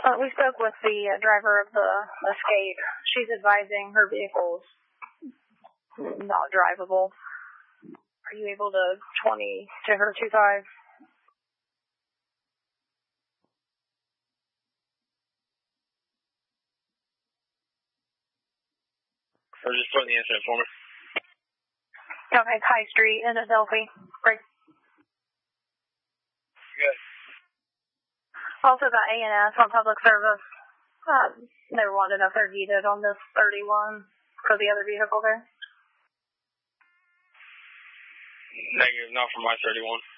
We spoke with the driver of the Escape. She's advising her vehicle's not drivable. Are you able to 20 to her 25? Or just put in the incident for me. Okay, High Street in Adelphi. Great. Good. Also got A&S on public service. They wanted if they're heated on this 31 for the other vehicle there. Negative, not for my 31.